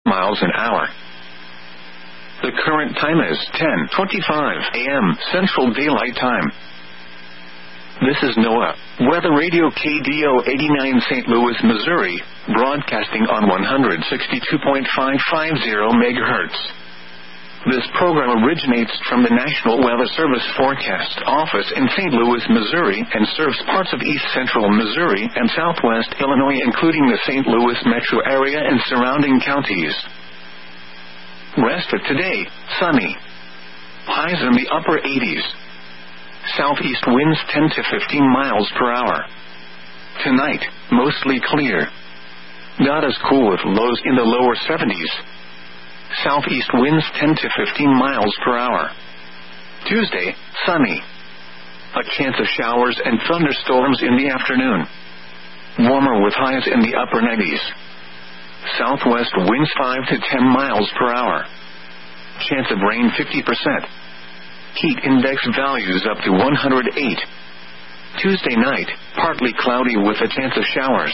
miles an hour. The current time is 10:25 a.m. Central Daylight Time. This is NOAA Weather Radio KDO 89 St. Louis, Missouri, broadcasting on 162.550 MHz. This program originates from the National Weather Service Forecast Office in St. Louis, Missouri, and serves parts of east central Missouri and southwest Illinois, including the St. Louis metro area and surrounding counties. Rest of today, sunny. Highs in the upper 80s. Southeast winds 10 to 15 miles per hour. Tonight, mostly clear. Not as cool with lows in the lower 70s. Southeast winds 10 to 15 miles per hour. Tuesday, sunny. A chance of showers and thunderstorms in the afternoon. Warmer with highs in the upper 90s. Southwest winds 5 to 10 miles per hour. Chance of rain 50%. Heat index values up to 108. Tuesday night, partly cloudy with a chance of showers.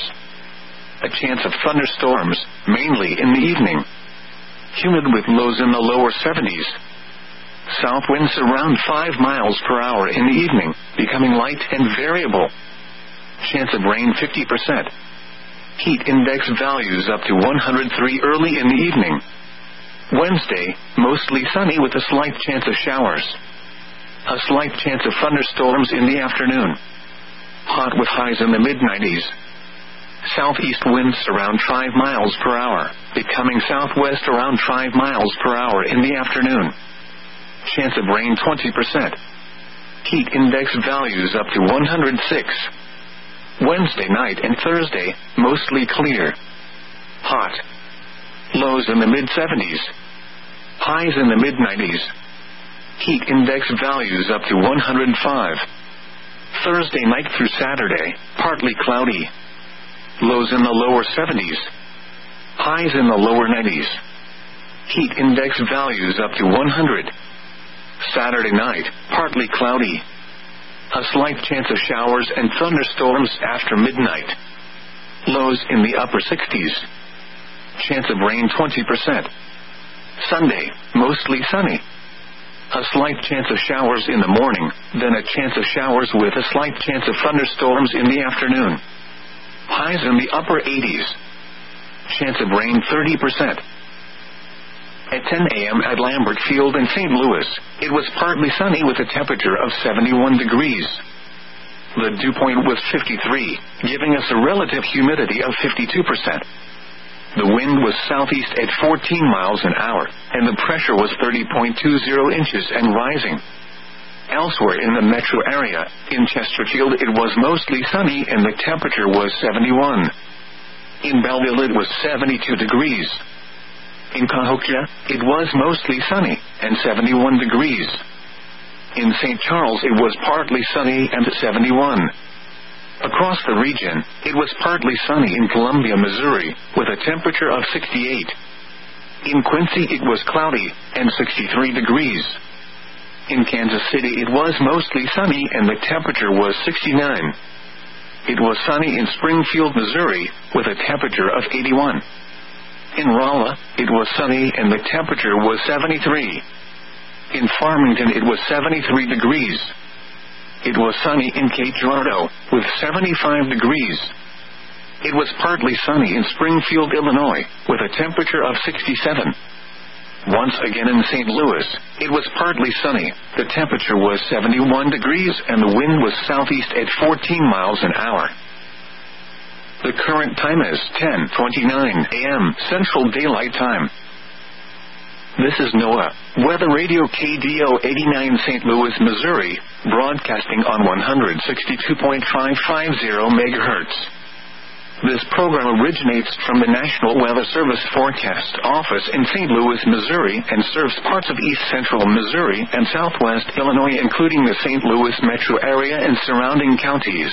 A chance of thunderstorms, mainly in the evening. Humid with lows in the lower 70s. South winds around 5 miles per hour in the evening, becoming light and variable. Chance of rain 50%. Heat index values up to 103 early in the evening. Wednesday, mostly sunny with a slight chance of showers. A slight chance of thunderstorms in the afternoon. Hot with highs in the mid-90s. Southeast winds around 5 miles per hour, becoming southwest around 5 miles per hour in the afternoon. Chance of rain 20%. Heat index values up to 106. Wednesday night and Thursday, mostly clear. Hot. Lows in the mid-70s. Highs in the mid-90s. Heat index values up to 105. Thursday night through Saturday, partly cloudy. Lows in the lower 70s. Highs in the lower 90s. Heat index values up to 100. Saturday night, partly cloudy. A slight chance of showers and thunderstorms after midnight. Lows in the upper 60s. Chance of rain 20%. Sunday, mostly sunny. A slight chance of showers in the morning, then a chance of showers with a slight chance of thunderstorms in the afternoon. Highs in the upper 80s. Chance of rain 30%. At 10 a.m. at Lambert Field in St. Louis, it was partly sunny with a temperature of 71 degrees. The dew point was 53, giving us a relative humidity of 52%. The wind was southeast at 14 miles an hour, and the pressure was 30.20 inches and rising. Elsewhere in the metro area, in Chesterfield it was mostly sunny and the temperature was 71. In Belleville it was 72 degrees. In Cahokia, it was mostly sunny and 71 degrees. In St. Charles it was partly sunny and 71. Across the region, it was partly sunny in Columbia, Missouri, with a temperature of 68. In Quincy it was cloudy and 63 degrees. In Kansas City it was mostly sunny and the temperature was 69. It was sunny in Springfield, Missouri, with a temperature of 81. In Rolla, it was sunny and the temperature was 73. In Farmington it was 73 degrees. It was sunny in Cape Girardeau, with 75 degrees. It was partly sunny in Springfield, Illinois, with a temperature of 67. Once again in St. Louis, it was partly sunny. The temperature was 71 degrees and the wind was southeast at 14 miles an hour. The current time is 10:29 a.m. Central Daylight Time. This is NOAA Weather Radio KDO 89 St. Louis, Missouri, broadcasting on 162.550 MHz. This program originates from the National Weather Service Forecast Office in St. Louis, Missouri, and serves parts of east central Missouri and southwest Illinois, including the St. Louis metro area and surrounding counties.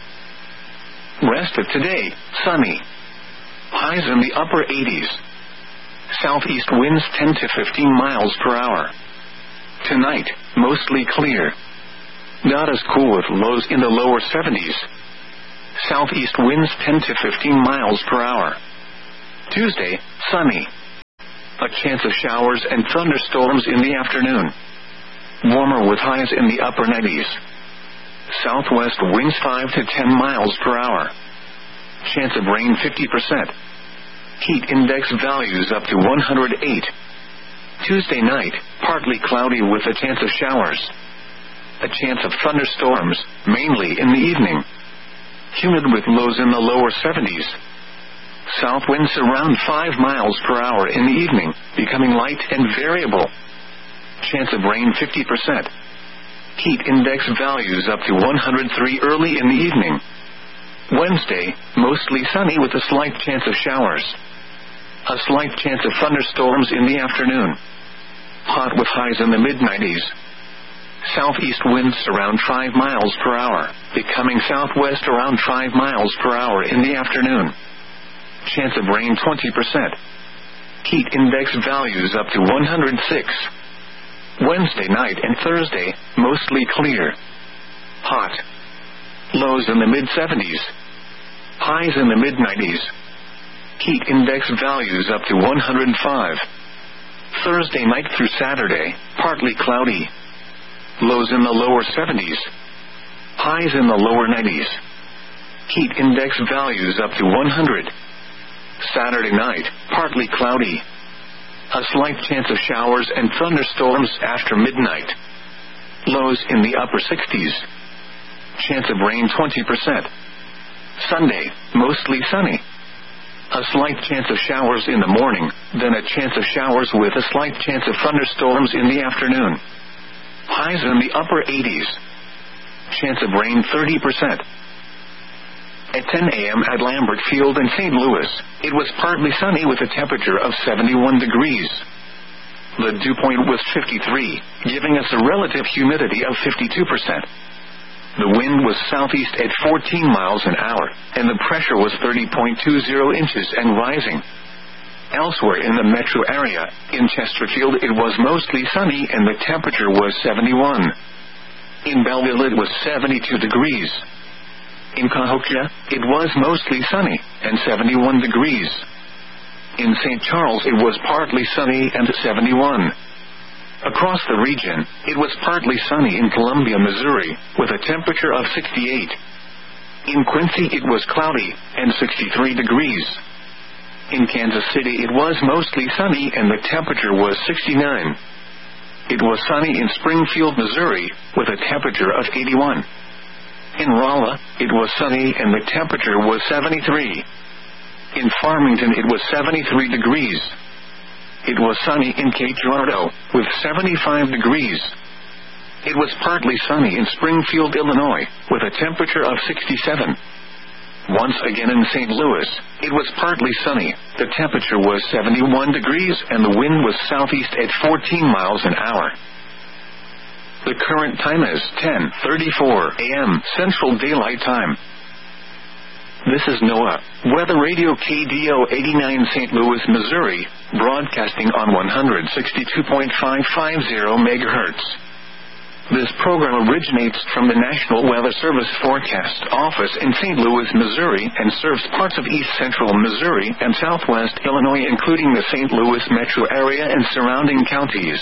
Rest of today, sunny. Highs in the upper 80s. Southeast winds 10 to 15 miles per hour. Tonight, mostly clear. Not as cool with lows in the lower 70s. Southeast winds 10 to 15 miles per hour. Tuesday, sunny. A chance of showers and thunderstorms in the afternoon. Warmer with highs in the upper 90s. Southwest winds 5 to 10 miles per hour. Chance of rain 50%. Heat index values up to 108. Tuesday night, partly cloudy with a chance of showers. A chance of thunderstorms, mainly in the evening. Humid with lows in the lower 70s. South winds around 5 miles per hour in the evening, becoming light and variable. Chance of rain 50%. Heat index values up to 103 early in the evening. Wednesday, mostly sunny with a slight chance of showers. A slight chance of thunderstorms in the afternoon. Hot with highs in the mid-90s. Southeast winds around 5 miles per hour, becoming southwest around 5 miles per hour in the afternoon. Chance of rain 20%. Heat index values up to 106. Wednesday night and Thursday, mostly clear. Hot. Lows in the mid-70s. Highs in the mid-90s. Heat index values up to 105. Thursday night through Saturday, partly cloudy. Lows in the lower 70s. Highs in the lower 90s. Heat index values up to 100. Saturday night, partly cloudy. A slight chance of showers and thunderstorms after midnight. Lows in the upper 60s. Chance of rain 20%. Sunday, mostly sunny. A slight chance of showers in the morning, then a chance of showers with a slight chance of thunderstorms in the afternoon. Highs in the upper 80s. Chance of rain 30%. At 10 a.m. at Lambert Field in St. Louis, it was partly sunny with a temperature of 71 degrees. The dew point was 53, giving us a relative humidity of 52%. The wind was southeast at 14 miles an hour, and the pressure was 30.20 inches and rising. Elsewhere in the metro area, in Chesterfield it was mostly sunny and the temperature was 71. In Belleville it was 72 degrees. In Cahokia, it was mostly sunny and 71 degrees. In St. Charles it was partly sunny and 71. Across the region, it was partly sunny in Columbia, Missouri, with a temperature of 68. In Quincy it was cloudy and 63 degrees. In Kansas City it was mostly sunny and the temperature was 69. It was sunny in Springfield, Missouri, with a temperature of 81. In Rolla, it was sunny and the temperature was 73. In Farmington it was 73 degrees. It was sunny in Cape Girardeau, with 75 degrees. It was partly sunny in Springfield, Illinois, with a temperature of 67. Once again in St. Louis, it was partly sunny. The temperature was 71 degrees and the wind was southeast at 14 miles an hour. The current time is 10:34 a.m. Central Daylight Time. This is NOAA Weather Radio KDO 89 St. Louis, Missouri, broadcasting on 162.550 MHz. This program originates from the National Weather Service Forecast Office in St. Louis, Missouri, and serves parts of east central Missouri and southwest Illinois, including the St. Louis metro area and surrounding counties.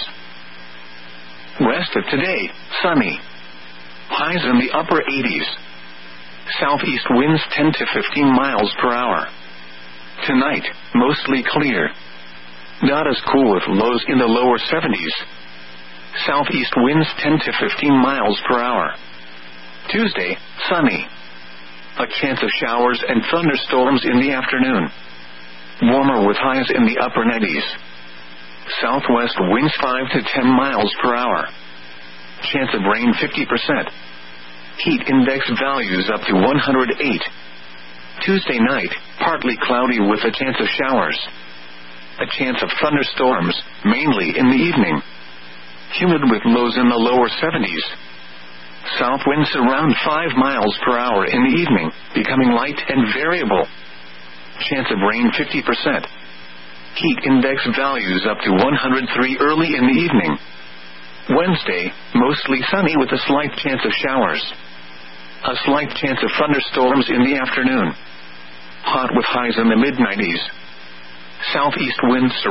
Rest of today, sunny. Highs in the upper 80s. Southeast winds 10 to 15 miles per hour. Tonight, mostly clear. Not as cool with lows in the lower 70s. Southeast winds 10 to 15 miles per hour. Tuesday, sunny. A chance of showers and thunderstorms in the afternoon. Warmer with highs in the upper 90s. Southwest winds 5 to 10 miles per hour. Chance of rain 50%. Heat index values up to 108. Tuesday night, partly cloudy with a chance of showers. A chance of thunderstorms, mainly in the evening. Humid with lows in the lower 70s. South winds around 5 miles per hour in the evening, becoming light and variable. Chance of rain 50%. Heat index values up to 103 early in the evening. Wednesday, mostly sunny with a slight chance of showers. A slight chance of thunderstorms in the afternoon. Hot with highs in the mid-90s. Southeast winds around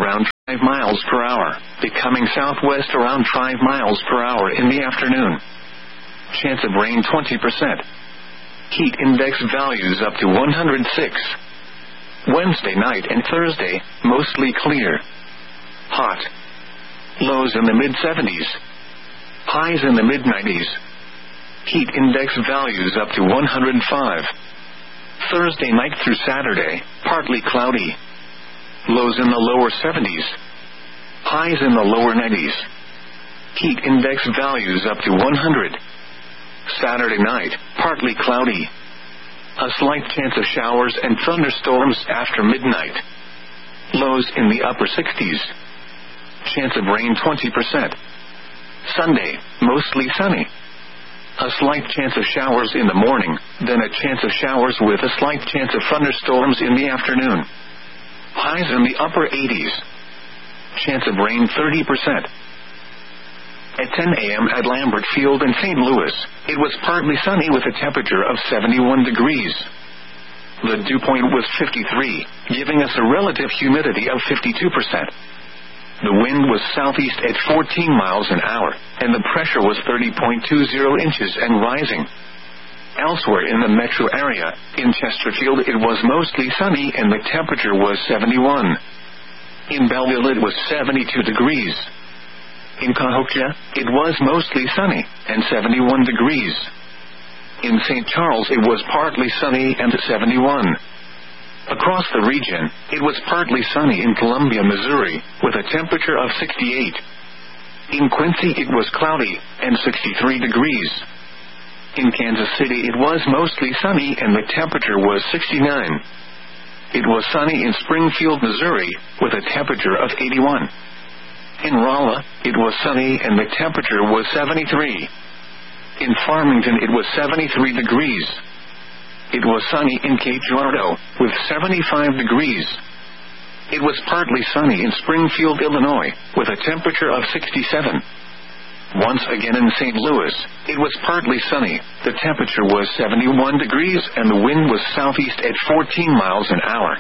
miles per hour, becoming southwest around 5 miles per hour in the afternoon. Chance of rain 20%. Heat index values up to 106. Wednesday night and Thursday, mostly clear. Hot. Lows in the mid-70s. Highs in the mid-90s. Heat index values up to 105. Thursday night through Saturday, partly cloudy. Lows in the lower 70s. Highs in the lower 90s. Heat index values up to 100. Saturday night, partly cloudy. A slight chance of showers and thunderstorms after midnight. Lows in the upper 60s. Chance of rain 20%. Sunday, mostly sunny. A slight chance of showers in the morning, then a chance of showers with a slight chance of thunderstorms in the afternoon. Highs in the upper 80s. Chance of rain 30%. At 10 a.m. at Lambert Field in St. Louis, it was partly sunny with a temperature of 71 degrees. The dew point was 53, giving us a relative humidity of 52%. The wind was southeast at 14 miles an hour, and the pressure was 30.20 inches and rising. Elsewhere in the metro area, in Chesterfield it was mostly sunny and the temperature was 71. In Belleville it was 72 degrees. In Cahokia, it was mostly sunny, and 71 degrees. In St. Charles it was partly sunny and 71. Across the region, it was partly sunny in Columbia, Missouri, with a temperature of 68. In Quincy it was cloudy, and 63 degrees. In Kansas City it was mostly sunny and the temperature was 69. It was sunny in Springfield, Missouri, with a temperature of 81. In Rolla, it was sunny and the temperature was 73. In Farmington it was 73 degrees. It was sunny in Cape Girardeau, with 75 degrees. It was partly sunny in Springfield, Illinois, with a temperature of 67. Once again in St. Louis, it was partly sunny, the temperature was 71 degrees and the wind was southeast at 14 miles an hour.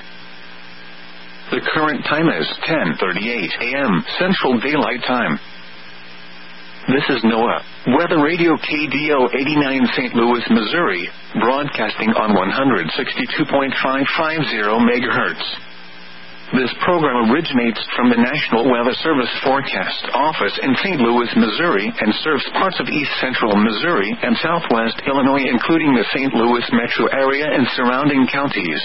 The current time is 10:38 a.m. Central Daylight Time. This is NOAA, Weather Radio KDO 89 St. Louis, Missouri, broadcasting on 162.550 MHz. This program originates from the National Weather Service Forecast Office in St. Louis, Missouri, and serves parts of east central Missouri and southwest Illinois, including the St. Louis metro area and surrounding counties.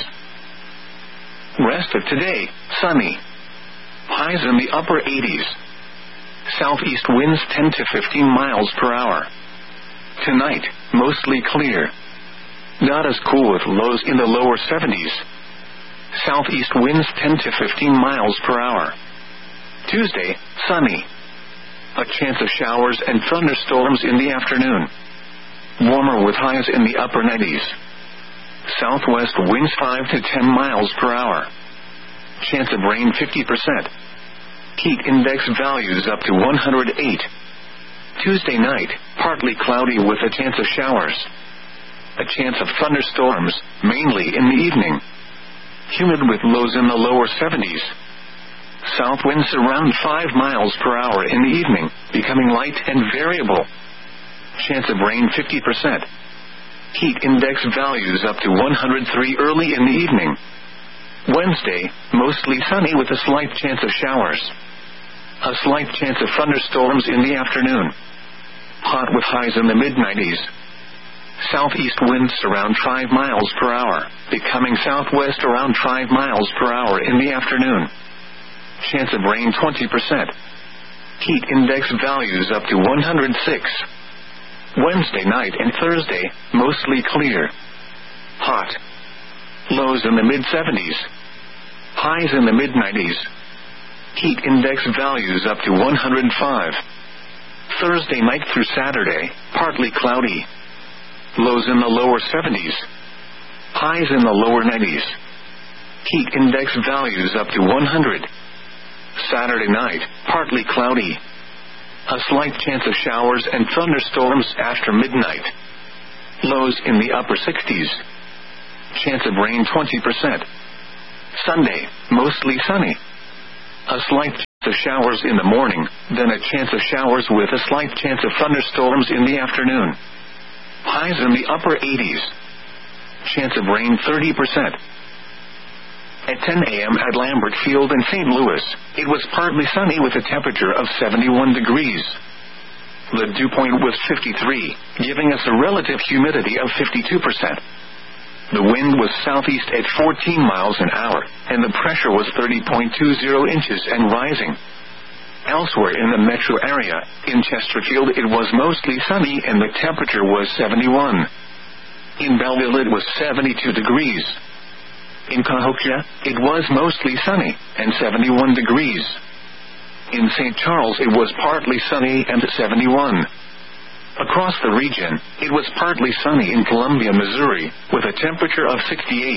Rest of today, sunny. Highs in the upper 80s. Southeast winds 10 to 15 miles per hour. Tonight, mostly clear. Not as cool with lows in the lower 70s. Southeast winds 10 to 15 miles per hour. Tuesday, sunny. A chance of showers and thunderstorms in the afternoon. Warmer with highs in the upper 90s. Southwest winds 5 to 10 miles per hour. Chance of rain 50%. Heat index values up to 108. Tuesday night, partly cloudy with a chance of showers. A chance of thunderstorms, mainly in the evening. Humid with lows in the lower 70s. South winds around 5 miles per hour in the evening, becoming light and variable. Chance of rain 50%. Heat index values up to 103 early in the evening. Wednesday, mostly sunny with a slight chance of showers. A slight chance of thunderstorms in the afternoon. Hot with highs in the mid-90s. Southeast winds around 5 miles per hour, becoming southwest around 5 miles per hour in the afternoon. Chance of rain 20%. Heat index values up to 106. Wednesday night and Thursday, mostly clear. Hot. Lows in the mid-70s. Highs in the mid-90s. Heat index values up to 105. Thursday night through Saturday, partly cloudy. Lows in the lower 70s. Highs in the lower 90s. Heat index values up to 100. Saturday night, partly cloudy. A slight chance of showers and thunderstorms after midnight. Lows in the upper 60s. Chance of rain 20%. Sunday, mostly sunny. A slight of showers in the morning, then a chance of showers with a slight chance of thunderstorms in the afternoon. Highs in the upper 80s. Chance of rain 30%. At 10 a.m. at Lambert Field in St. Louis, it was partly sunny with a temperature of 71 degrees. The dew point was 53, giving us a relative humidity of 52%. The wind was southeast at 14 miles an hour, and the pressure was 30.20 inches and rising. Elsewhere in the metro area, in Chesterfield it was mostly sunny and the temperature was 71. In Belleville it was 72 degrees. In Cahokia, it was mostly sunny and 71 degrees. In St. Charles it was partly sunny and 71. Across the region, it was partly sunny in Columbia, Missouri, with a temperature of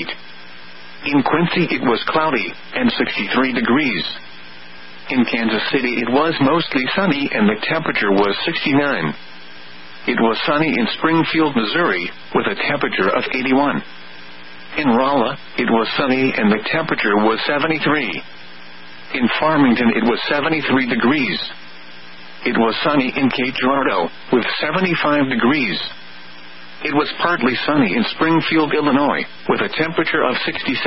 68. In Quincy it was cloudy and 63 degrees. In Kansas City it was mostly sunny and the temperature was 69. It was sunny in Springfield, Missouri, with a temperature of 81. In Rolla, it was sunny and the temperature was 73. In Farmington it was 73 degrees. It was sunny in Cape Girardeau, with 75 degrees. It was partly sunny in Springfield, Illinois, with a temperature of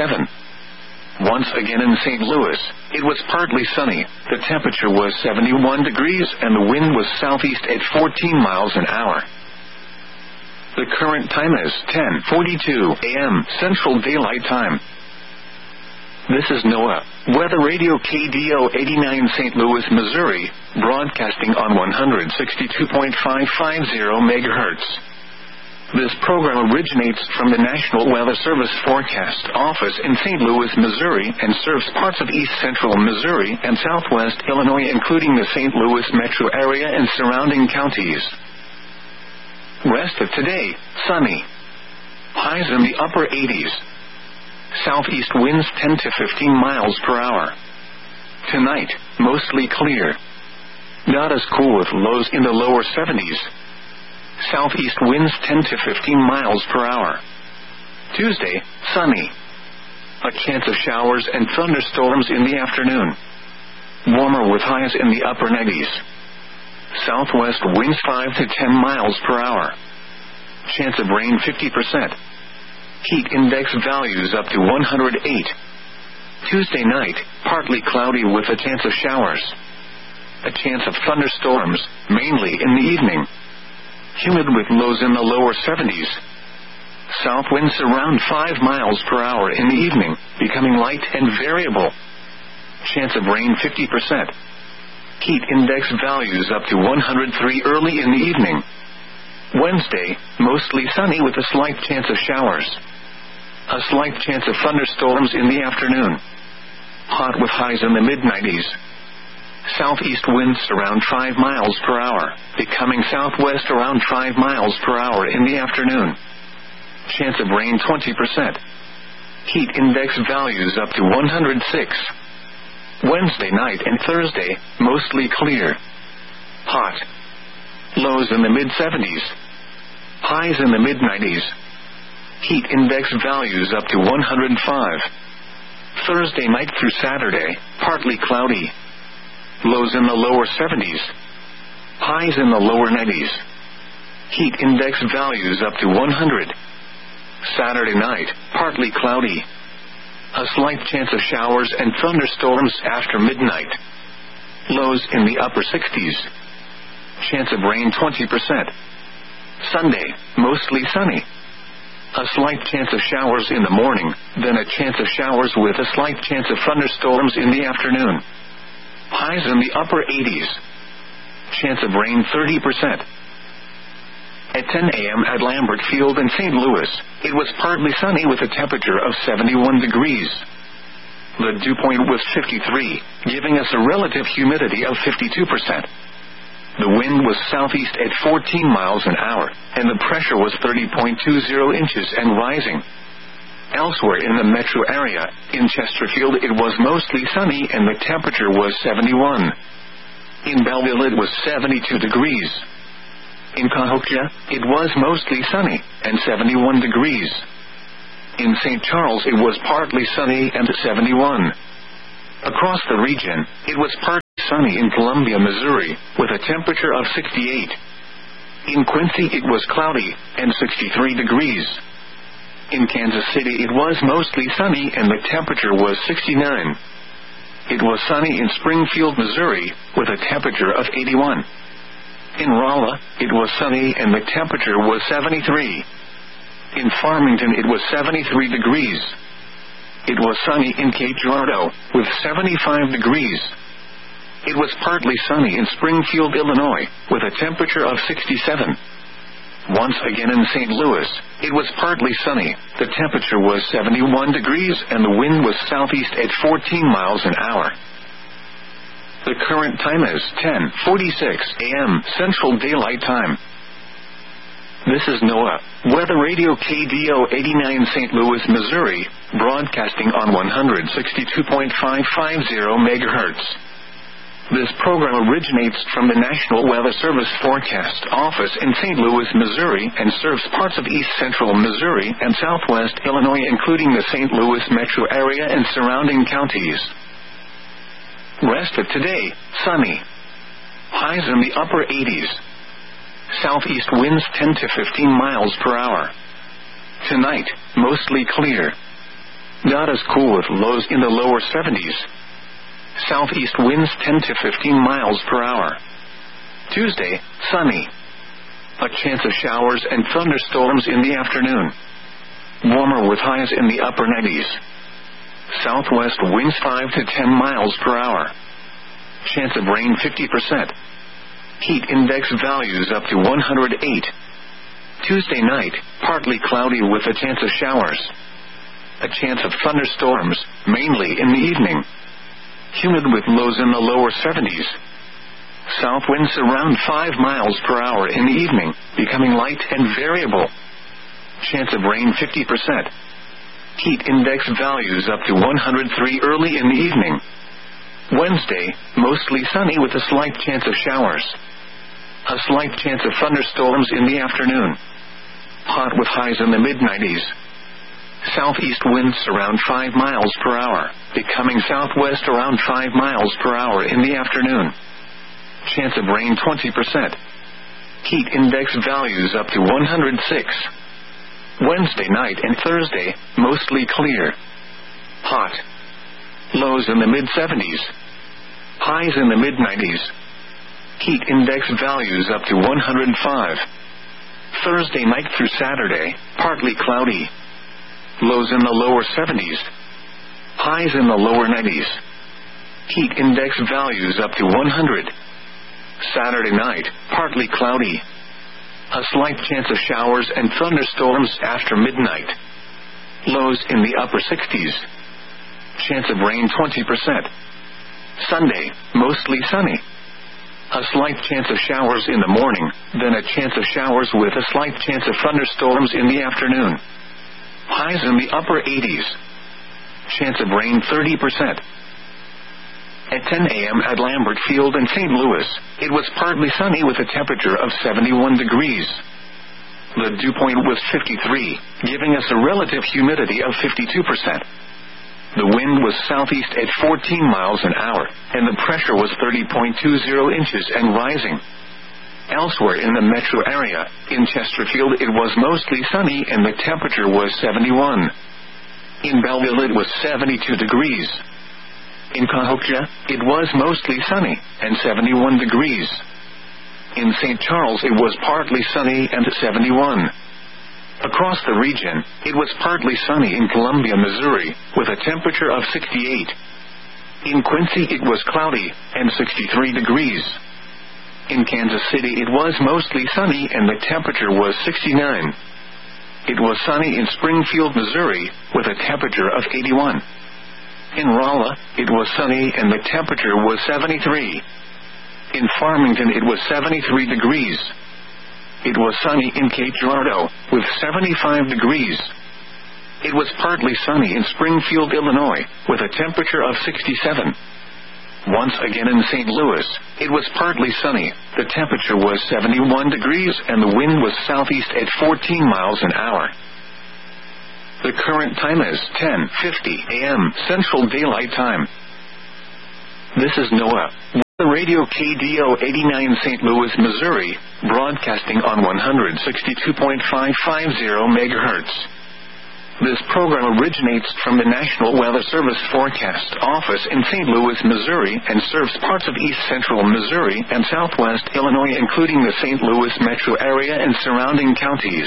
67. Once again in St. Louis, it was partly sunny, the temperature was 71 degrees and the wind was southeast at 14 miles an hour. The current time is 10:42 a.m. Central Daylight Time. This is NOAA, Weather Radio KDO 89 St. Louis, Missouri, broadcasting on 162.550 MHz. This program originates from the National Weather Service Forecast Office in St. Louis, Missouri, and serves parts of east central Missouri and southwest Illinois, including the St. Louis metro area and surrounding counties. Rest of today, sunny. Highs in the upper 80s. Southeast winds 10 to 15 miles per hour. Tonight, mostly clear. Not as cool with lows in the lower 70s. Southeast winds 10 to 15 miles per hour. Tuesday, sunny. A chance of showers and thunderstorms in the afternoon. Warmer with highs in the upper 90s. Southwest winds 5 to 10 miles per hour. Chance of rain 50%. Heat index values up to 108. Tuesday night, partly cloudy with a chance of showers. A chance of thunderstorms, mainly in the evening. Humid with lows in the lower 70s. South winds around 5 miles per hour in the evening, becoming light and variable. Chance of rain 50%. Heat index values up to 103 early in the evening. Wednesday, mostly sunny with a slight chance of showers. A slight chance of thunderstorms in the afternoon. Hot with highs in the mid-90s. Southeast winds around 5 miles per hour, becoming southwest around 5 miles per hour in the afternoon. Chance of rain 20%. Heat index values up to 106. Wednesday night and Thursday, mostly clear. Hot. Lows in the mid-70s. Highs in the mid-90s. Heat index values up to 105. Thursday night through Saturday, partly cloudy. Lows in the lower 70s. Highs in the lower 90s. Heat index values up to 100. Saturday night, partly cloudy. A slight chance of showers and thunderstorms after midnight. Lows in the upper 60s. Chance of rain 20%. Sunday, mostly sunny. A slight chance of showers in the morning, then a chance of showers with a slight chance of thunderstorms in the afternoon. Highs in the upper 80s. Chance of rain 30%. At 10 a.m. at Lambert Field in St. Louis, it was partly sunny with a temperature of 71 degrees. The dew point was 53, giving us a relative humidity of 52%. The wind was southeast at 14 miles an hour, and the pressure was 30.20 inches and rising. Elsewhere in the metro area, in Chesterfield it was mostly sunny and the temperature was 71. In Belleville it was 72 degrees. In Cahokia, it was mostly sunny and 71 degrees. In St. Charles it was partly sunny and 71. Across the region, it was partly sunny in Columbia, Missouri, with a temperature of 68. In Quincy it was cloudy, and 63 degrees. In Kansas City it was mostly sunny and the temperature was 69. It was sunny in Springfield, Missouri, with a temperature of 81. In Rolla, it was sunny and the temperature was 73. In Farmington it was 73 degrees. It was sunny in Cape Girardeau, with 75 degrees. It was partly sunny in Springfield, Illinois, with a temperature of 67. Once again in St. Louis, it was partly sunny. The temperature was 71 degrees and the wind was southeast at 14 miles an hour. The current time is 10:46 a.m. Central Daylight Time. This is NOAA Weather Radio KDO 89 St. Louis, Missouri, broadcasting on 162.550 MHz. This program originates from the National Weather Service Forecast Office in St. Louis, Missouri, and serves parts of east central Missouri and southwest Illinois, including the St. Louis metro area and surrounding counties. Rest of today, sunny. Highs in the upper 80s. Southeast winds 10 to 15 miles per hour. Tonight, mostly clear. Not as cool with lows in the lower 70s. Southeast winds 10 to 15 miles per hour. Tuesday, sunny. A chance of showers and thunderstorms in the afternoon. Warmer with highs in the upper 90s. Southwest winds 5 to 10 miles per hour. Chance of rain 50%. Heat index values up to 108. Tuesday night, partly cloudy with a chance of showers. A chance of thunderstorms, mainly in the evening. Humid with lows in the lower 70s. South winds around 5 miles per hour in the evening, becoming light and variable. Chance of rain 50%. Heat index values up to 103 early in the evening. Wednesday, mostly sunny with a slight chance of showers. A slight chance of thunderstorms in the afternoon. Hot with highs in the mid-90s. Southeast winds around 5 miles per hour, becoming southwest around 5 miles per hour in the afternoon. Chance of rain 20%. Heat index values up to 106. Wednesday night and Thursday, mostly clear. Hot. Lows in the mid-70s. Highs in the mid-90s. Heat index values up to 105. Thursday night through Saturday, partly cloudy. Lows in the lower 70s. Highs in the lower 90s. Heat index values up to 100. Saturday night, partly cloudy. A slight chance of showers and thunderstorms after midnight. Lows in the upper 60s. Chance of rain 20%. Sunday, mostly sunny. A slight chance of showers in the morning, then a chance of showers with a slight chance of thunderstorms in the afternoon. Highs in the upper 80s. Chance of rain 30%. At 10 a.m. at Lambert Field in St. Louis, it was partly sunny with a temperature of 71 degrees. The dew point was 53, giving us a relative humidity of 52%. The wind was southeast at 14 miles an hour, and the pressure was 30.20 inches and rising. Elsewhere in the metro area, in Chesterfield it was mostly sunny and the temperature was 71. In Belleville it was 72 degrees. In Cahokia, it was mostly sunny and 71 degrees. In St. Charles it was partly sunny and 71. Across the region, it was partly sunny in Columbia, Missouri, with a temperature of 68. In Quincy it was cloudy and 63 degrees. In Kansas City it was mostly sunny and the temperature was 69. It was sunny in Springfield, Missouri, with a temperature of 81. In Rolla, it was sunny and the temperature was 73. In Farmington it was 73 degrees. It was sunny in Cape Girardeau, with 75 degrees. It was partly sunny in Springfield, Illinois, with a temperature of 67. Once again in St. Louis, it was partly sunny. The temperature was 71 degrees and the wind was southeast at 14 miles an hour. The current time is 10:50 a.m. Central Daylight Time. This is NOAA Radio KDO 89 St. Louis, Missouri, broadcasting on 162.550 MHz. This program originates from the National Weather Service Forecast Office in St. Louis, Missouri, and serves parts of east central Missouri and southwest Illinois, including the St. Louis metro area and surrounding counties.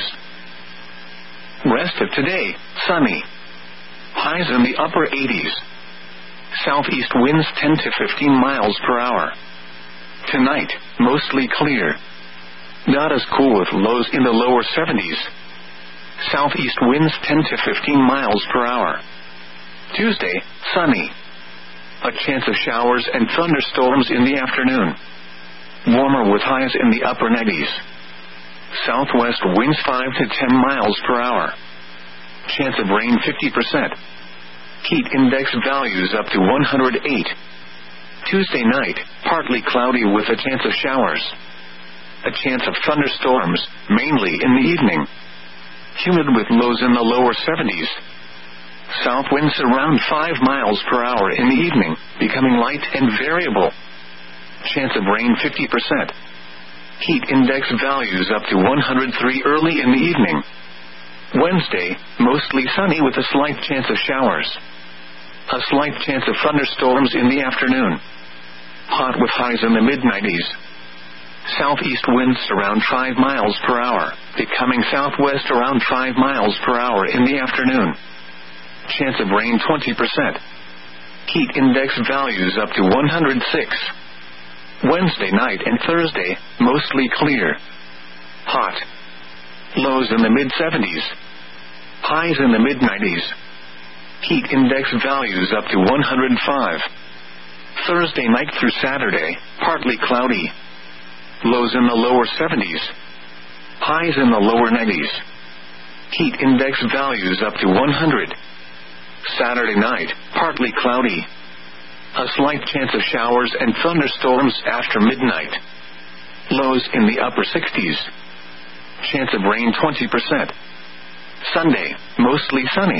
Rest of today, sunny. Highs in the upper 80s. Southeast winds 10 to 15 miles per hour. Tonight, mostly clear. Not as cool with lows in the lower 70s. Southeast winds 10 to 15 miles per hour. Tuesday, sunny. A chance of showers and thunderstorms in the afternoon. Warmer with highs in the upper 90s. Southwest winds 5 to 10 miles per hour. Chance of rain 50%. Heat index values up to 108. Tuesday night, partly cloudy with a chance of showers. A chance of thunderstorms, mainly in the evening. Humid with lows in the lower 70s. South winds around 5 miles per hour in the evening, becoming light and variable. Chance of rain 50%. Heat index values up to 103 early in the evening. Wednesday, mostly sunny with a slight chance of showers. A slight chance of thunderstorms in the afternoon. Hot with highs in the mid-90s. Southeast winds around 5 miles per hour, becoming southwest around 5 miles per hour in the afternoon. Chance of rain 20%. Heat index values up to 106. Wednesday night and Thursday, mostly clear. Hot. Lows in the mid-70s. Highs in the mid-90s. Heat index values up to 105. Thursday night through Saturday, partly cloudy. Lows in the lower 70s. Highs in the lower 90s. Heat index values up to 100. Saturday night, partly cloudy. A slight chance of showers and thunderstorms after midnight. Lows in the upper 60s. Chance of rain 20%. Sunday, mostly sunny.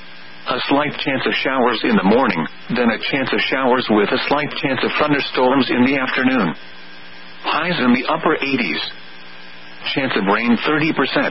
A slight chance of showers in the morning, then a chance of showers with a slight chance of thunderstorms in the afternoon. Highs in the upper 80s. Chance of rain 30%.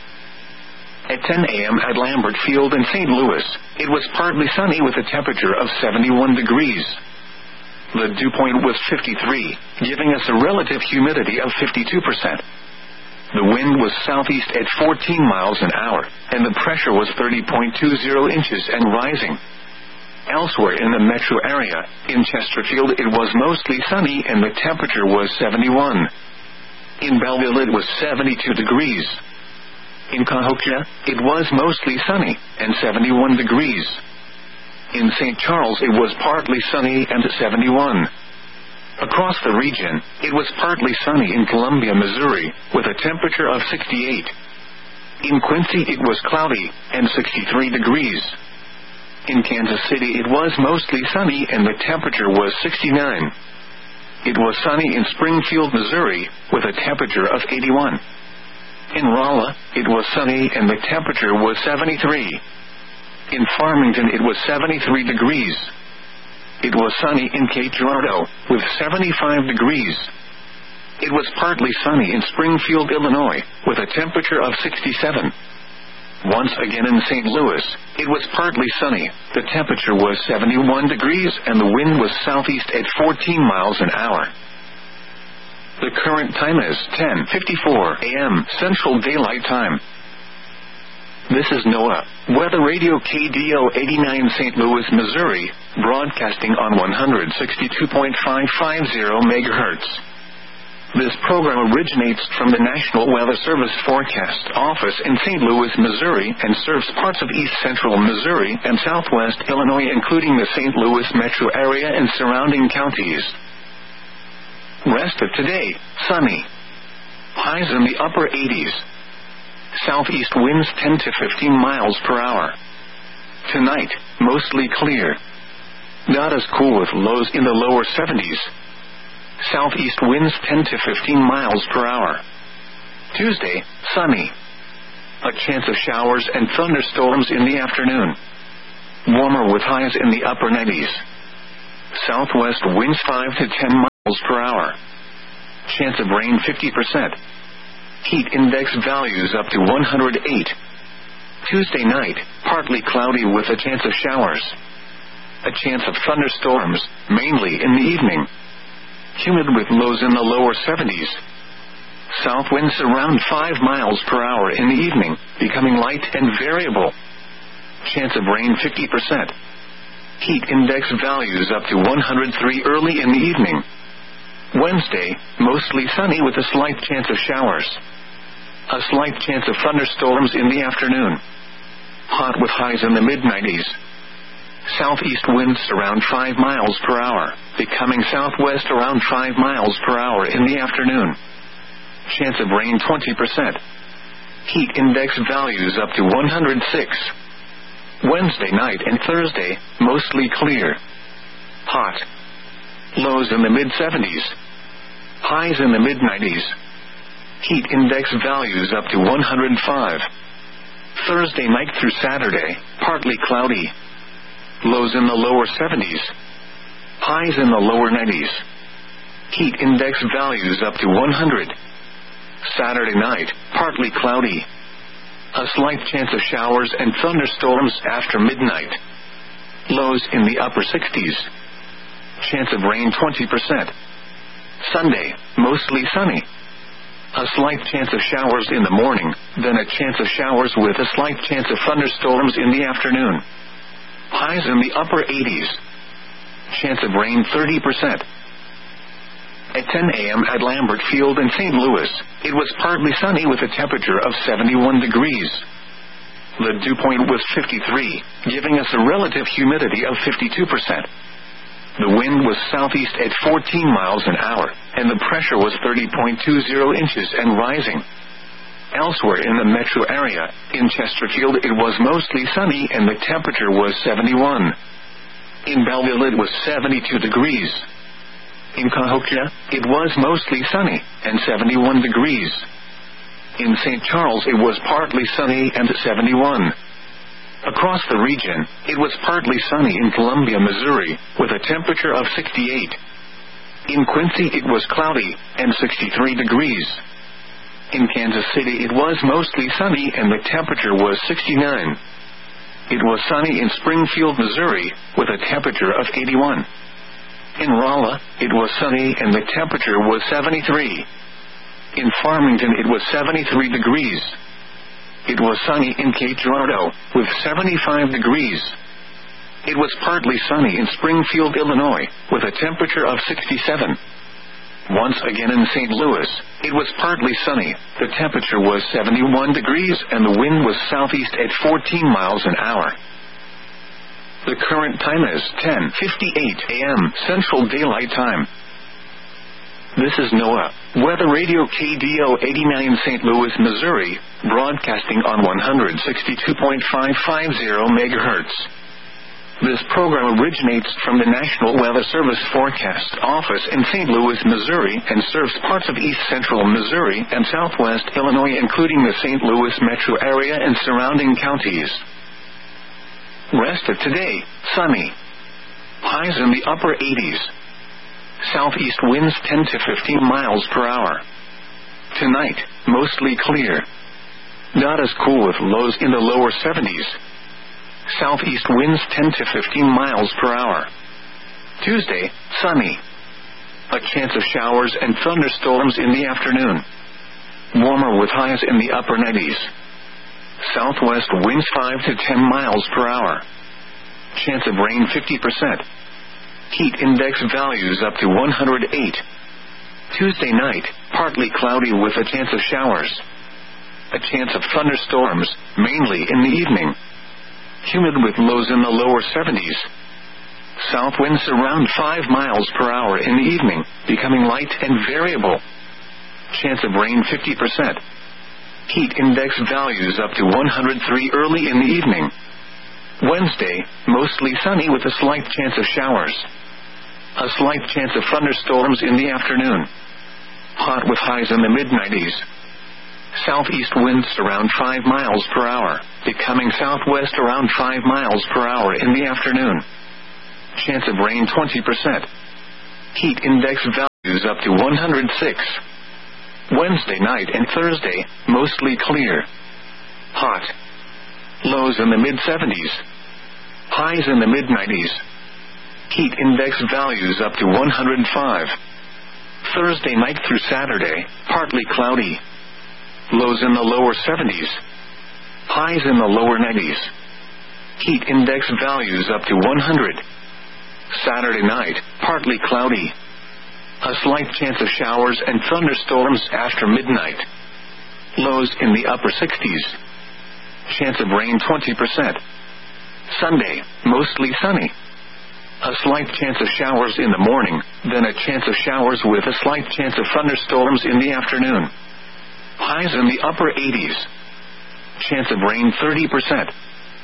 At 10 a.m. at Lambert Field in St. Louis, it was partly sunny with a temperature of 71 degrees. The dew point was 53, giving us a relative humidity of 52%. The wind was southeast at 14 miles an hour, and the pressure was 30.20 inches and rising. Elsewhere in the metro area, in Chesterfield it was mostly sunny and the temperature was 71. In Belleville it was 72 degrees. In Cahokia, it was mostly sunny and 71 degrees. In St. Charles it was partly sunny and 71. Across the region, it was partly sunny in Columbia, Missouri, with a temperature of 68. In Quincy it was cloudy and 63 degrees. In Kansas City it was mostly sunny and the temperature was 69. It was sunny in Springfield, Missouri, with a temperature of 81. In Rolla, it was sunny and the temperature was 73. In Farmington it was 73 degrees. It was sunny in Cape Girardeau, with 75 degrees. It was partly sunny in Springfield, Illinois, with a temperature of 67. Once again in St. Louis, it was partly sunny. The temperature was 71 degrees and the wind was southeast at 14 miles an hour. The current time is 10:54 a.m. Central Daylight Time. This is NOAA, Weather Radio KDO 89 St. Louis, Missouri, broadcasting on 162.550 MHz. This program originates from the National Weather Service Forecast Office in St. Louis, Missouri, and serves parts of east central Missouri and southwest Illinois, including the St. Louis metro area and surrounding counties. Rest of today, sunny. Highs in the upper 80s. Southeast winds 10 to 15 miles per hour. Tonight, mostly clear. Not as cool with lows in the lower 70s. Southeast winds 10 to 15 miles per hour. Tuesday, sunny. A chance of showers and thunderstorms in the afternoon. Warmer with highs in the upper 90s. Southwest winds 5 to 10 miles. miles per hour. Chance of rain 50%. Heat index values up to 108. Tuesday night, partly cloudy with a chance of showers. A chance of thunderstorms, mainly in the evening. Humid with lows in the lower 70s. South winds around 5 miles per hour in the evening, becoming light and variable. Chance of rain 50%. Heat index values up to 103 early in the evening. Wednesday, mostly sunny with a slight chance of showers. A slight chance of thunderstorms in the afternoon. Hot with highs in the mid-90s. Southeast winds around 5 miles per hour, becoming southwest around 5 miles per hour in the afternoon. Chance of rain 20%. Heat index values up to 106. Wednesday night and Thursday, mostly clear. Hot. Lows in the mid-70s. Highs in the mid-90s. Heat index values up to 105. Thursday night through Saturday, partly cloudy. Lows in the lower 70s. Highs in the lower 90s. Heat index values up to 100. Saturday night, partly cloudy. A slight chance of showers and thunderstorms after midnight. Lows in the upper 60s. Chance of rain 20%. Sunday, mostly sunny. A slight chance of showers in the morning, then a chance of showers with a slight chance of thunderstorms in the afternoon. Highs in the upper 80s. Chance of rain 30%. At 10 a.m. at Lambert Field in St. Louis, it was partly sunny with a temperature of 71 degrees. The dew point was 53, giving us a relative humidity of 52%. The wind was southeast at 14 miles an hour, and the pressure was 30.20 inches and rising. Elsewhere in the metro area, in Chesterfield it was mostly sunny and the temperature was 71. In Belleville it was 72 degrees. In Cahokia, it was mostly sunny and 71 degrees. In St. Charles it was partly sunny and 71. Across the region, it was partly sunny in Columbia, Missouri, with a temperature of 68. In Quincy it was cloudy and 63 degrees. In Kansas City it was mostly sunny and the temperature was 69. It was sunny in Springfield, Missouri, with a temperature of 81. In Rolla, it was sunny and the temperature was 73. In Farmington it was 73 degrees. It was sunny in Cape Girardeau, with 75 degrees. It was partly sunny in Springfield, Illinois, with a temperature of 67. Once again in St. Louis, it was partly sunny, the temperature was 71 degrees and the wind was southeast at 14 miles an hour. The current time is 10:58 a.m. Central Daylight Time. This is NOAA, Weather Radio KDO 89 St. Louis, Missouri, broadcasting on 162.550 MHz. This program originates from the National Weather Service Forecast Office in St. Louis, Missouri, and serves parts of east central Missouri and southwest Illinois, including the St. Louis metro area and surrounding counties. Rest of today, sunny. Highs in the upper 80s. Southeast winds 10 to 15 miles per hour. Tonight, mostly clear. Not as cool with lows in the lower 70s. Southeast winds 10 to 15 miles per hour. Tuesday, sunny. A chance of showers and thunderstorms in the afternoon. Warmer with highs in the upper 90s. Southwest winds 5 to 10 miles per hour. Chance of rain 50%. Heat index values up to 108. Tuesday night, partly cloudy with a chance of showers. A chance of thunderstorms, mainly in the evening. Humid with lows in the lower 70s. South winds around 5 miles per hour in the evening, becoming light and variable. Chance of rain 50%. Heat index values up to 103 early in the evening. Wednesday, mostly sunny with a slight chance of showers. A slight chance of thunderstorms in the afternoon. Hot with highs in the mid-90s. Southeast winds around 5 miles per hour, becoming southwest around 5 miles per hour in the afternoon. Chance of rain 20%. Heat index value values up to 106. Wednesday night and Thursday, mostly clear. Hot. Lows in the mid-70s. Highs in the mid-90s. Heat index values up to 105. Thursday night through Saturday, partly cloudy. Lows in the lower 70s. Highs in the lower 90s. Heat index values up to 100. Saturday night, partly cloudy. A slight chance of showers and thunderstorms after midnight. Lows in the upper 60s. Chance of rain 20%. Sunday, mostly sunny. A slight chance of showers in the morning, then a chance of showers with a slight chance of thunderstorms in the afternoon. Highs in the upper 80s. Chance of rain 30%.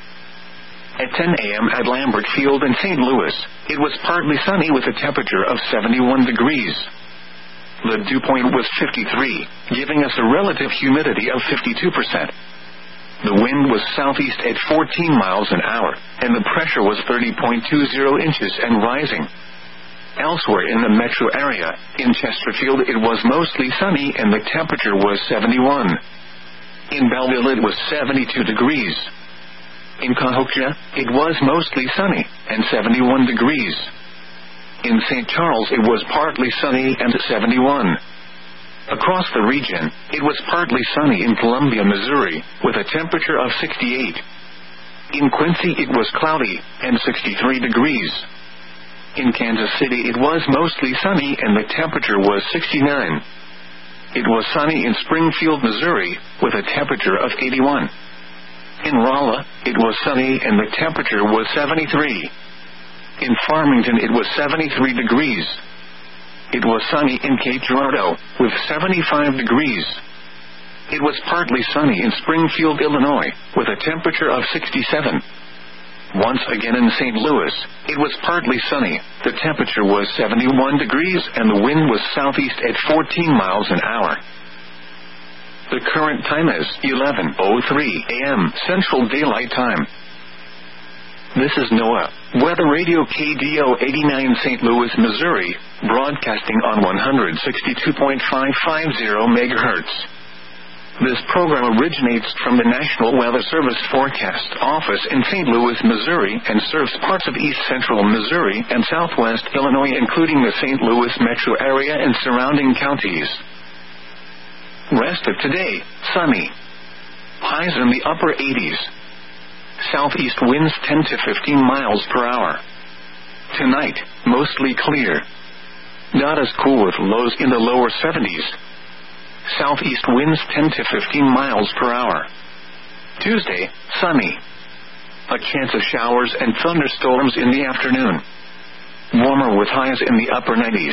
At 10 a.m. at Lambert Field in St. Louis, it was partly sunny with a temperature of 71 degrees. The dew point was 53, giving us a relative humidity of 52%. The wind was southeast at 14 miles an hour, and the pressure was 30.20 inches and rising. Elsewhere in the metro area, in Chesterfield it was mostly sunny and the temperature was 71. In Belleville it was 72 degrees. In Cahokia, it was mostly sunny and 71 degrees. In St. Charles it was partly sunny and 71. Across the region, it was partly sunny in Columbia, Missouri, with a temperature of 68. In Quincy it was cloudy and 63 degrees. In Kansas City it was mostly sunny and the temperature was 69. It was sunny in Springfield, Missouri, with a temperature of 81. In Rolla, it was sunny and the temperature was 73. In Farmington it was 73 degrees. It was sunny in Cape Girardeau, with 75 degrees. It was partly sunny in Springfield, Illinois, with a temperature of 67. Once again in St. Louis, it was partly sunny, the temperature was 71 degrees and the wind was southeast at 14 miles an hour. The current time is 11:03 a.m. Central Daylight Time. This is NOAA, Weather Radio KDO 89 St. Louis, Missouri, broadcasting on 162.550 MHz. This program originates from the National Weather Service Forecast Office in St. Louis, Missouri, and serves parts of east central Missouri and southwest Illinois, including the St. Louis metro area and surrounding counties. Rest of today, sunny. Highs in the upper 80s. Southeast winds 10 to 15 miles per hour. Tonight, mostly clear. Not as cool with lows in the lower 70s. Southeast winds 10 to 15 miles per hour. Tuesday, sunny. A chance of showers and thunderstorms in the afternoon. Warmer with highs in the upper 90s.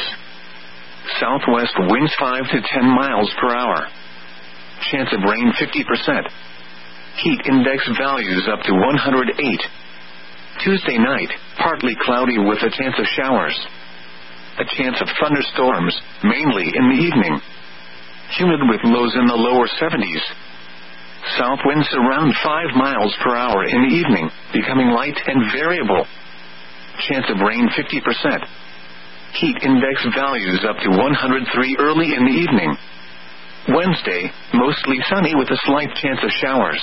Southwest winds 5 to 10 miles per hour. Chance of rain 50%. Heat index values up to 108. Tuesday night, partly cloudy with a chance of showers. A chance of thunderstorms, mainly in the evening. Humid with lows in the lower 70s. South winds around 5 miles per hour in the evening, becoming light and variable. Chance of rain 50%. Heat index values up to 103 early in the evening. Wednesday, mostly sunny with a slight chance of showers.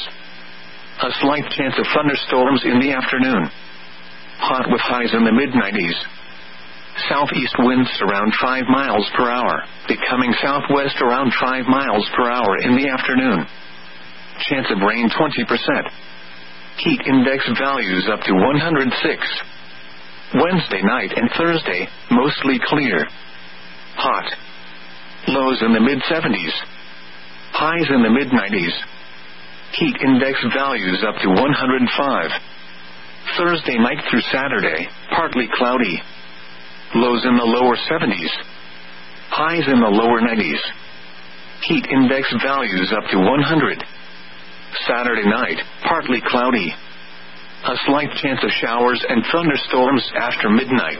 A slight chance of thunderstorms in the afternoon. Hot with highs in the mid-90s. Southeast winds around 5 miles per hour, becoming southwest around 5 miles per hour in the afternoon. Chance of rain 20%. Heat index values up to 106. Wednesday night and Thursday, mostly clear. Hot. Lows in the mid-70s. Highs in the mid-90s. Heat index values up to 105. Thursday night through Saturday, partly cloudy. Lows in the lower 70s. Highs in the lower 90s. Heat index values up to 100. Saturday night, partly cloudy. A slight chance of showers and thunderstorms after midnight.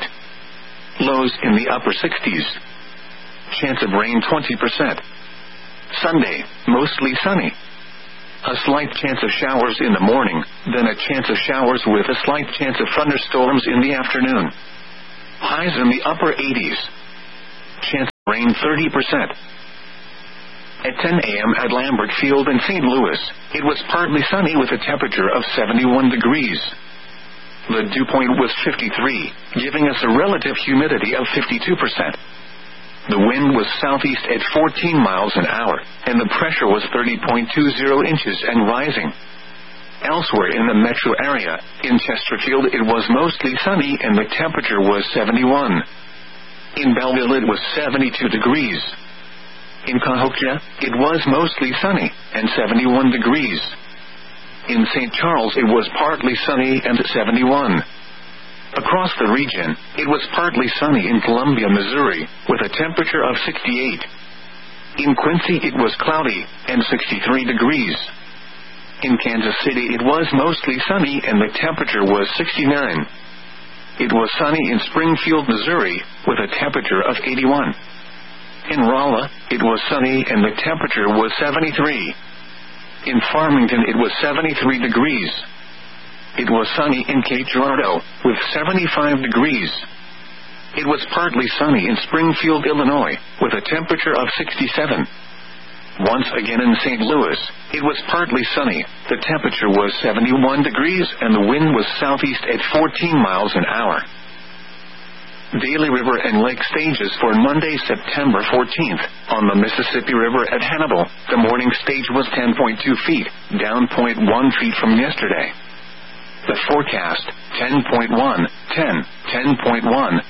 Lows in the upper 60s. Chance of rain 20%. Sunday, mostly sunny. A slight chance of showers in the morning, then a chance of showers with a slight chance of thunderstorms in the afternoon. Highs in the upper 80s. Chance rain 30%. At 10 a.m. at Lambert Field in St. Louis, it was partly sunny with a temperature of 71 degrees. The dew point was 53, giving us a relative humidity of 52%. The wind was southeast at 14 miles an hour, and the pressure was 30.20 inches and rising. Elsewhere in the metro area, in Chesterfield it was mostly sunny and the temperature was 71. In Belleville it was 72 degrees. In Cahokia, it was mostly sunny and 71 degrees. In St. Charles it was partly sunny and 71. Across the region, it was partly sunny in Columbia, Missouri, with a temperature of 68. In Quincy it was cloudy and 63 degrees. In Kansas City it was mostly sunny and the temperature was 69. It was sunny in Springfield, Missouri, with a temperature of 81. In Rolla, it was sunny and the temperature was 73. In Farmington it was 73 degrees. It was sunny in Cape Girardeau, with 75 degrees. It was partly sunny in Springfield, Illinois, with a temperature of 67. Once again in St. Louis, it was partly sunny, the temperature was 71 degrees and the wind was southeast at 14 miles an hour. Daily River and Lake stages for Monday, September 14th. On the Mississippi River at Hannibal, the morning stage was 10.2 feet, down 0.1 feet from yesterday. The forecast, 10.1, 10, 10.1, 10.3,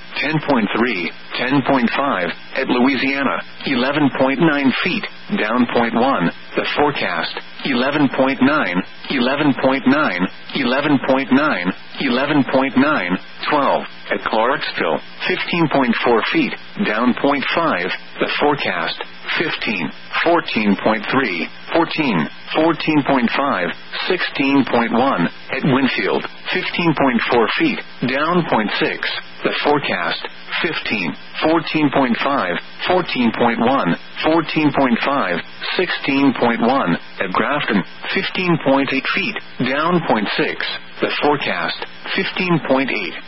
10.5, at Louisiana, 11.9 feet, down 0.1. The forecast, 11.9, 11.9, 11.9, 11.9, 12. At Clarksville, 15.4 feet, down 0.5. The forecast, 15, 14.3, 14, 14.5, 16.1. At Winfield, 15.4 feet, down 0.6. The forecast, 15, 14.5, 14.1, 14.5, 16.1. At Grafton, 15.8 feet, down 0.6. The forecast, 15.8.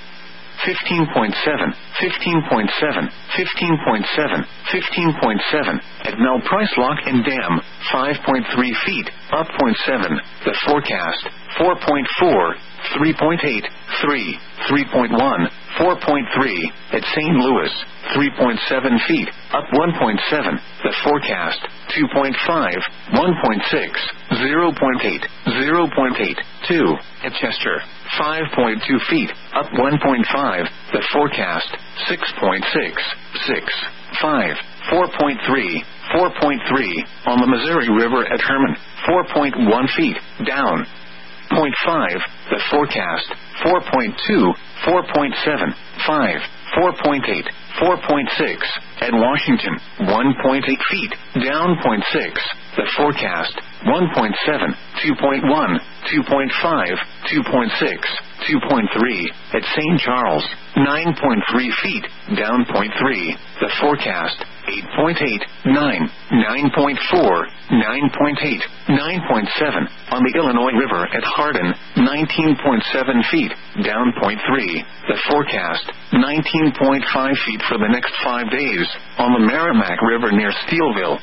15.7, 15.7, 15.7, 15.7. At Mel Price Lock and Dam, 5.3 feet, up 0.7. The forecast, 4.4, 3.8, 3, 3.1, 4.3. At St. Louis, 3.7 feet, up 1.7. The forecast, 2.5, 1.6, 0.8, 0.8, 2. At Chester, 5.2 feet, up 1.5. The forecast, 6.6, 6, 5, 4.3, 4.3. On the Missouri River at Herman, 4.1 feet, down 0.5. The forecast, 4.2, 4.7, 5, 4.8, 4.6. At Washington, 1.8 feet, down 0.6. The forecast, 1.7, 2.1, 2.5, 2.6, 2.3. At St. Charles, 9.3 feet, down 0.3. The forecast, 8.8, 9, 9.4, 9.8, 9.7. On the Illinois River at Hardin, 19.7 feet, down 0.3. The forecast, 19.5 feet for the next 5 days. On the Merrimack River near Steelville,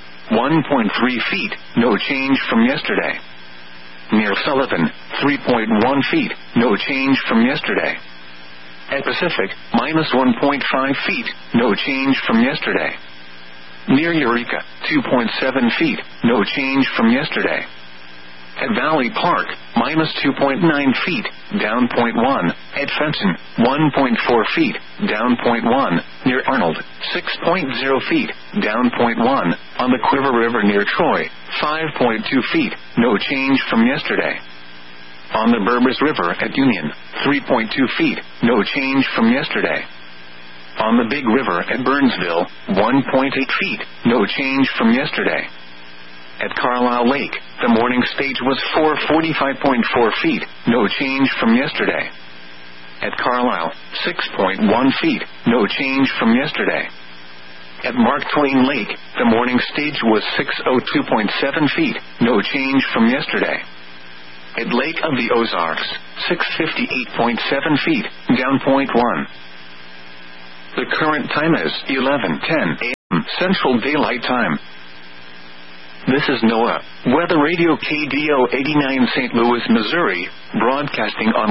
1.3 feet, no change from yesterday. Near Sullivan, 3.1 feet, no change from yesterday. At Pacific, minus 1.5 feet, no change from yesterday. Near Eureka, 2.7 feet, no change from yesterday. At Valley Park, minus 2.9 feet, down 0.1. At Fenton, 1.4 feet, down 0.1. Near Arnold, 6.0 feet, down 0.1. On the Quiver River near Troy, 5.2 feet, no change from yesterday. On the Burbers River at Union, 3.2 feet, no change from yesterday. On the Big River at Burnsville, 1.8 feet, no change from yesterday. At Carlisle Lake, the morning stage was 445.4 feet, no change from yesterday. At Carlisle, 6.1 feet, no change from yesterday. At Mark Twain Lake, the morning stage was 602.7 feet, no change from yesterday. At Lake of the Ozarks, 658.7 feet, down 0.1. The current time is 11:10 a.m. Central Daylight Time. This is NOAA Weather Radio KDO 89 St. Louis, Missouri, broadcasting on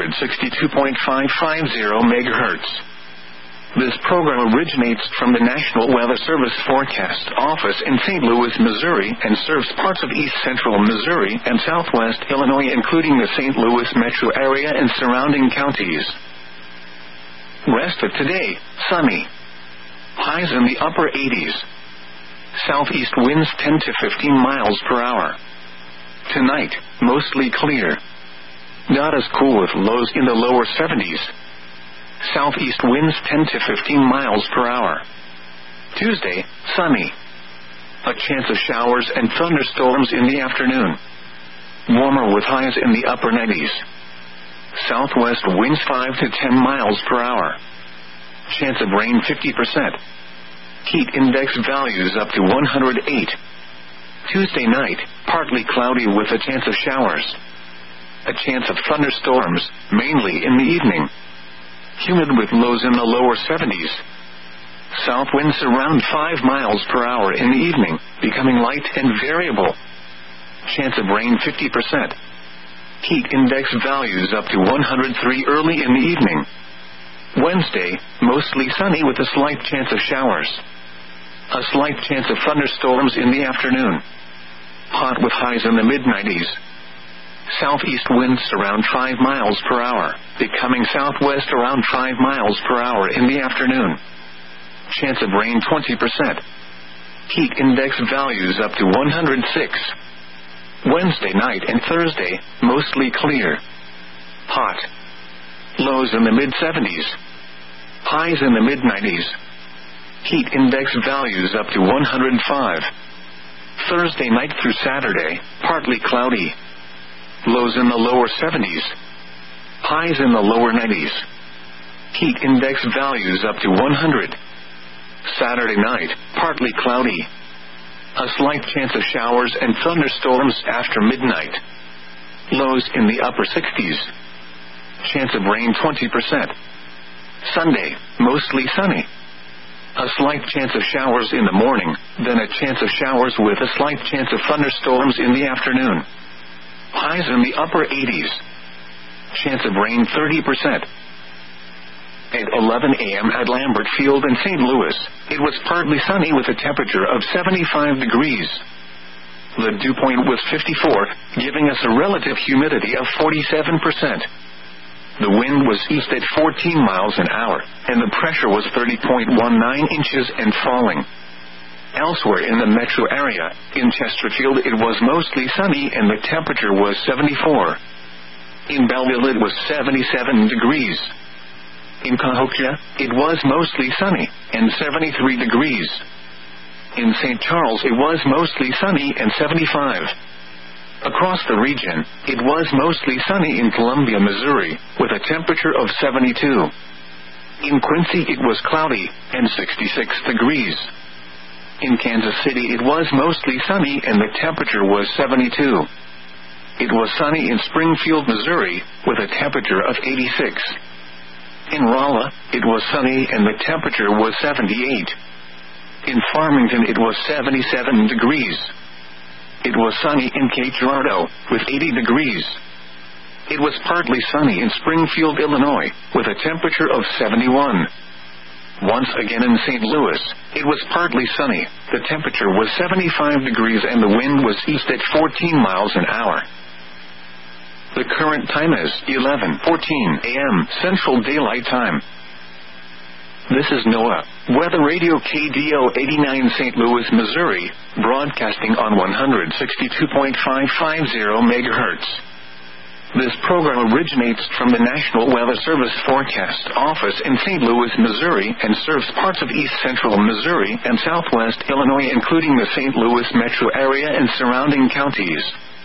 162.550 MHz. This program originates from the National Weather Service Forecast Office in St. Louis, Missouri, and serves parts of east central Missouri and southwest Illinois, including the St. Louis metro area and surrounding counties. Rest of today, sunny. Highs in the upper 80s. Southeast winds 10 to 15 miles per hour. Tonight, mostly clear. Not as cool with lows in the lower 70s. Southeast winds 10 to 15 miles per hour. Tuesday, sunny. A chance of showers and thunderstorms in the afternoon. Warmer with highs in the upper 90s. Southwest winds 5 to 10 miles per hour. Chance of rain 50%. Heat index values up to 108. Tuesday night, partly cloudy with a chance of showers. A chance of thunderstorms, mainly in the evening. Humid with lows in the lower 70s. South winds around 5 miles per hour in the evening, becoming light and variable. Chance of rain 50%. Heat index values up to 103 early in the evening. Wednesday, mostly sunny with a slight chance of showers. A slight chance of thunderstorms in the afternoon. Hot with highs in the mid-90s. Southeast winds around 5 miles per hour, becoming southwest around 5 miles per hour in the afternoon. Chance of rain 20%. Heat index values up to 106. Wednesday night and Thursday, mostly clear. Hot. Lows in the mid-70s. Highs in the mid-90s. Heat index values up to 105. Thursday night through Saturday, partly cloudy. Lows in the lower 70s. Highs in the lower 90s. Heat index values up to 100. Saturday night, partly cloudy. A slight chance of showers and thunderstorms after midnight. Lows in the upper 60s. Chance of rain 20%. Sunday, mostly sunny. A slight chance of showers in the morning, then a chance of showers with a slight chance of thunderstorms in the afternoon. Highs in the upper 80s. Chance of rain 30%. At 11 a.m. at Lambert Field in St. Louis, it was partly sunny with a temperature of 75 degrees. The dew point was 54, giving us a relative humidity of 47%. The wind was east at 14 miles an hour, and the pressure was 30.19 inches and falling. Elsewhere in the metro area, in Chesterfield it was mostly sunny and the temperature was 74. In Belleville it was 77 degrees. In Cahokia, it was mostly sunny, and 73 degrees. In St. Charles it was mostly sunny and 75. Across the region, it was mostly sunny in Columbia, Missouri, with a temperature of 72. In Quincy it was cloudy, and 66 degrees. In Kansas City it was mostly sunny and the temperature was 72. It was sunny in Springfield, Missouri, with a temperature of 86. In Rolla, it was sunny and the temperature was 78. In Farmington it was 77 degrees. It was sunny in Cape Girardeau, with 80 degrees. It was partly sunny in Springfield, Illinois, with a temperature of 71. Once again in St. Louis, it was partly sunny, the temperature was 75 degrees and the wind was east at 14 miles an hour. The current time is 11:14 a.m. Central Daylight Time. This is NOAA Weather Radio KDO 89 St. Louis, Missouri, broadcasting on 162.550 MHz. This program originates from the National Weather Service Forecast Office in St. Louis, Missouri, and serves parts of east central Missouri and southwest Illinois, including the St. Louis metro area and surrounding counties.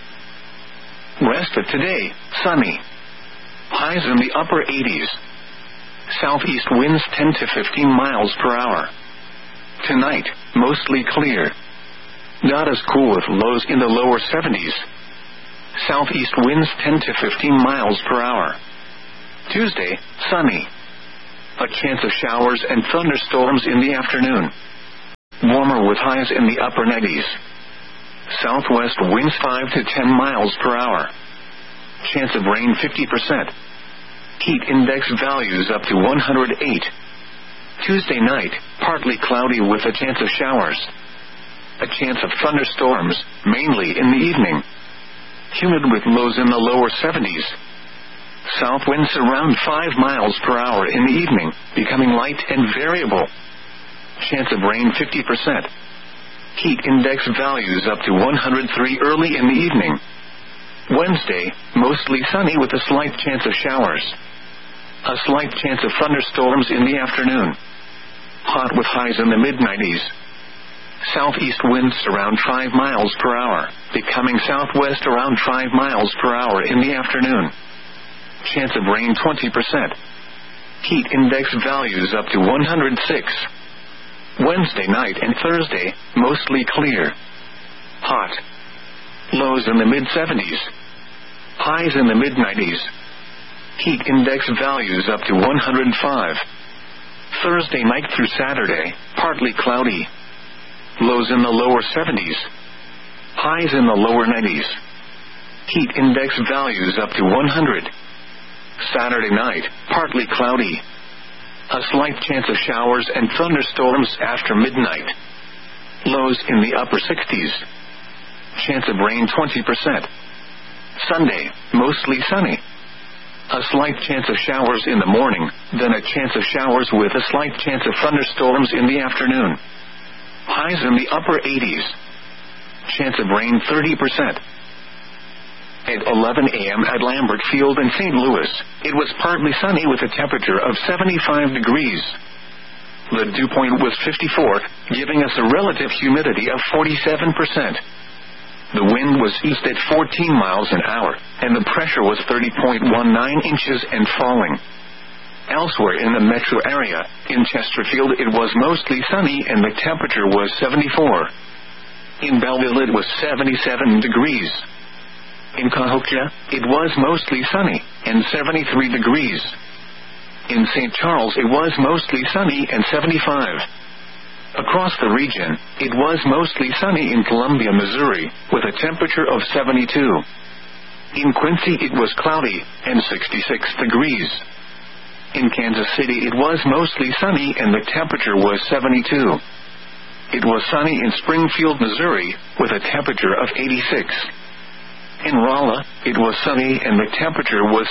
Rest of today, sunny. Highs in the upper 80s. Southeast winds 10 to 15 miles per hour. Tonight, mostly clear. Not as cool with lows in the lower 70s. Southeast winds 10 to 15 miles per hour. Tuesday, sunny. A chance of showers and thunderstorms in the afternoon. Warmer with highs in the upper 90s. Southwest winds 5 to 10 miles per hour. Chance of rain 50%. Heat index values up to 108. Tuesday night, partly cloudy with a chance of showers. A chance of thunderstorms, mainly in the evening. Humid with lows in the lower 70s. South winds around 5 miles per hour in the evening, becoming light and variable. Chance of rain 50%. Heat index values up to 103 early in the evening. Wednesday, mostly sunny with a slight chance of showers. A slight chance of thunderstorms in the afternoon. Hot with highs in the mid-90s. Southeast winds around 5 miles per hour, becoming southwest around 5 miles per hour in the afternoon. Chance of rain 20%. Heat index values up to 106. Wednesday night and Thursday, mostly clear. Hot. Lows in the mid-70s. Highs in the mid-90s. Heat index values up to 105. Thursday night through Saturday, partly cloudy. Lows in the lower 70s. Highs in the lower 90s. Heat index values up to 100. Saturday night, partly cloudy. A slight chance of showers and thunderstorms after midnight. Lows in the upper 60s. Chance of rain 20%. Sunday, mostly sunny. A slight chance of showers in the morning, then a chance of showers with a slight chance of thunderstorms in the afternoon. Highs in the upper 80s. Chance of rain 30%. At 11 a.m. at Lambert Field in St. Louis, it was partly sunny with a temperature of 75 degrees. The dew point was 54, giving us a relative humidity of 47%. The wind was east at 14 miles an hour, and the pressure was 30.19 inches and falling. Elsewhere in the metro area, in Chesterfield it was mostly sunny and the temperature was 74. In Belleville it was 77 degrees. In Cahokia, it was mostly sunny, and 73 degrees. In St. Charles it was mostly sunny and 75. Across the region, it was mostly sunny in Columbia, Missouri, with a temperature of 72. In Quincy it was cloudy, and 66 degrees. In Kansas City it was mostly sunny and the temperature was 72. It was sunny in Springfield, Missouri, with a temperature of 86. In Rolla, it was sunny and the temperature was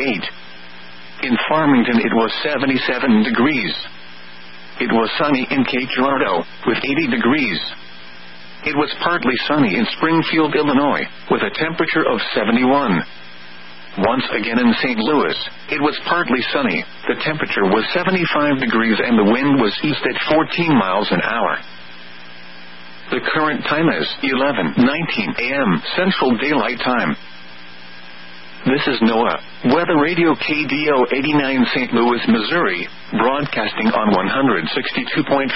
78. In Farmington it was 77 degrees. It was sunny in Cape Girardeau, with 80 degrees. It was partly sunny in Springfield, Illinois, with a temperature of 71. Once again in St. Louis, it was partly sunny, the temperature was 75 degrees and the wind was east at 14 miles an hour. The current time is 11:19 a.m. Central Daylight Time. This is NOAA, Weather Radio KDO 89 St. Louis, Missouri, broadcasting on 162.550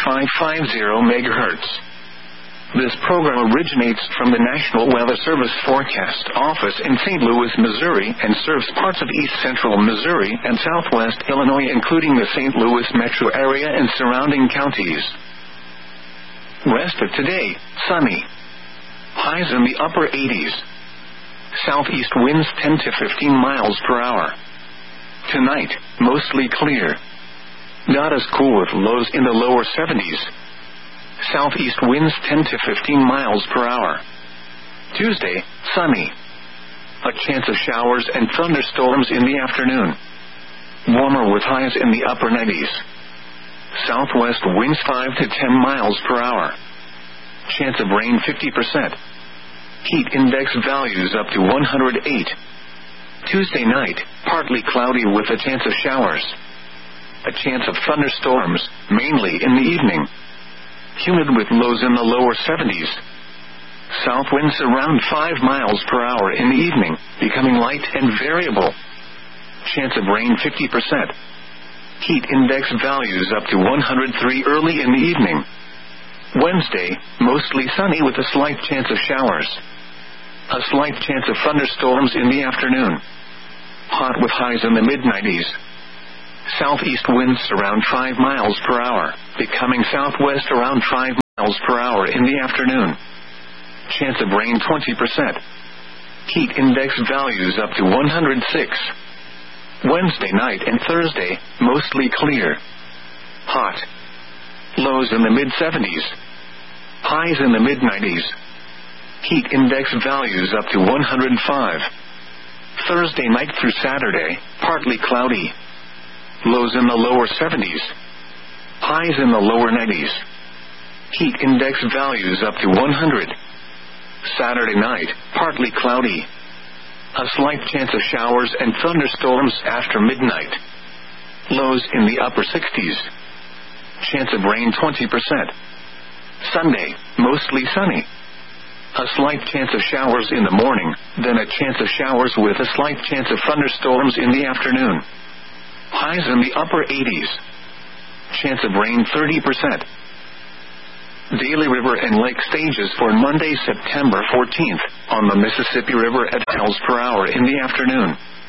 MHz. This program originates from the National Weather Service Forecast Office in St. Louis, Missouri, and serves parts of east central Missouri and southwest Illinois, including the St. Louis metro area and surrounding counties. Rest of today, sunny. Highs in the upper 80s. Southeast winds 10 to 15 miles per hour. Tonight, mostly clear. Not as cool with lows in the lower 70s. Southeast winds 10 to 15 miles per hour. Tuesday, sunny. A chance of showers and thunderstorms in the afternoon. Warmer with highs in the upper 90s. Southwest winds 5 to 10 miles per hour. Chance of rain 50%. Heat index values up to 108. Tuesday night, partly cloudy with a chance of showers. A chance of thunderstorms, mainly in the evening. Humid with lows in the lower 70s. South winds around 5 miles per hour in the evening, becoming light and variable. Chance of rain 50%. Heat index values up to 103 early in the evening. Wednesday, mostly sunny with a slight chance of showers. A slight chance of thunderstorms in the afternoon. Hot with highs in the mid-90s. Southeast winds around 5 miles per hour, becoming southwest around 5 miles per hour in the afternoon. Chance of rain 20%. Heat index values up to 106. Wednesday night and Thursday, mostly clear. Hot. Lows in the mid-70s. Highs in the mid-90s. Heat index values up to 105. Thursday night through Saturday, partly cloudy. Lows in the lower 70s. Highs in the lower 90s. Heat index values up to 100. Saturday night, partly cloudy. A slight chance of showers and thunderstorms after midnight. Lows in the upper 60s. Chance of rain 20%. Sunday, mostly sunny. A slight chance of showers in the morning, then a chance of showers with a slight chance of thunderstorms in the afternoon. Highs in the upper 80s. Chance of rain 30%. Daily river and lake stages for Monday, September 14th, on the Mississippi River at miles per hour in the afternoon.